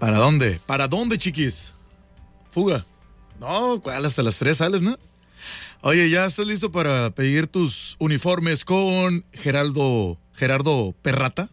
¿Para dónde? ¿Para dónde, chiquis? Fuga. No, ¿cuál? Hasta las 3 sales, ¿no? Oye, ¿ya estás listo para pedir tus uniformes con Gerardo Perrata?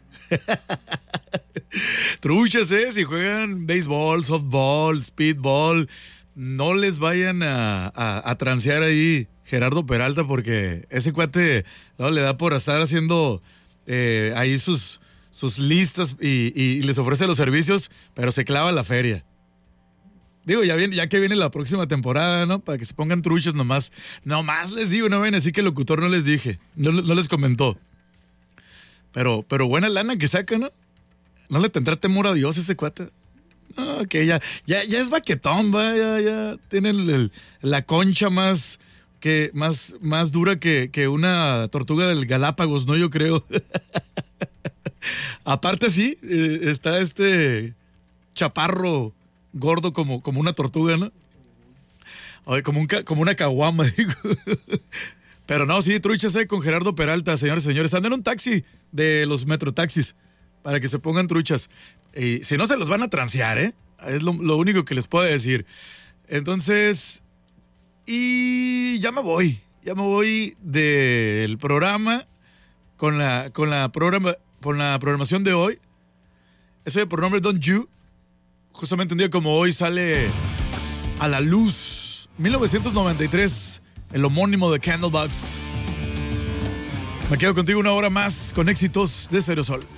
Truchas, si juegan béisbol, softball, speedball, no les vayan a transear ahí Gerardo Peralta, porque ese cuate no le da por estar haciendo ahí sus listas y les ofrece los servicios, pero se clava la feria. Digo, ya que viene la próxima temporada, ¿no? Para que se pongan truchos nomás. Nomás les digo, no ven, así que el locutor no les dije, no les comentó. Pero buena lana que saca, ¿no? ¿No le tendrá temor a Dios ese cuate? No, que ya es baquetón, va, ya tiene la concha más dura que una tortuga del Galápagos, ¿no? Yo creo. Aparte sí, está este chaparro gordo como una tortuga, ¿no? Oye, como una caguama, digo. Pero no, sí, trúchase con Gerardo Peralta, señores, anda en un taxi de los metrotaxis para que se pongan truchas. Y si no, se los van a transear, ¿eh? Es lo único que les puedo decir. Entonces, y ya me voy del programa con la programación de hoy. Eso de pronombre Don't You. Justamente un día como hoy sale a la luz 1993, el homónimo de Candlebox. Me quedo contigo una hora más con éxitos de Stereosol.